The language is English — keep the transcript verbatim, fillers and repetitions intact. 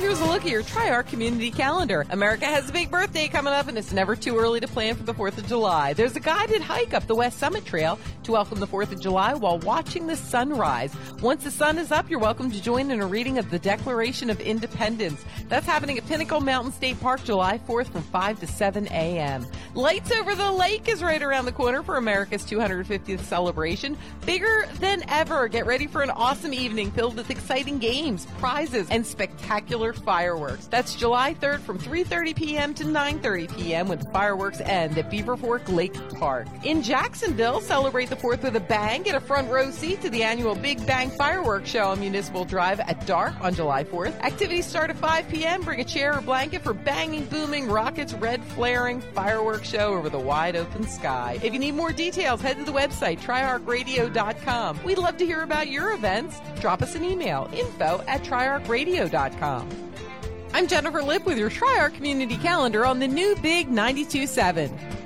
here's a look at your TriArc community calendar. America has a big birthday coming up, and it's never too early to plan for the fourth of July. There's a guided hike up the West Summit Trail to welcome the fourth of July while watching the sunrise. Once the sun is up, you're welcome to join in a reading of the Declaration of Independence. That's happening at Pinnacle Mountain State Park July fourth from five to seven a.m. Lights Over the Lake is right around the corner for America's two hundred fiftieth celebration. Bigger than ever. Get ready for an awesome evening filled with exciting games, prizes, and spectacular fireworks. That's July third from three thirty p.m. to nine thirty p.m. when the fireworks end at Beaver Fork Lake Park. In Jacksonville, celebrate the fourth with a bang. Get a front row seat to the annual Big Bang Fireworks Show on Municipal Drive at dark on July fourth. Activities start at five p.m. Bring a chair or blanket for banging, booming, rockets, red flaring fireworks show over the wide open sky. If you need more details, head to the website, tri arc radio dot com. We'd love to hear about your events. Drop us an email, info at tri arc radio dot com. I'm Jennifer Lipp with your TriArc Community Calendar on the new Big ninety-two point seven.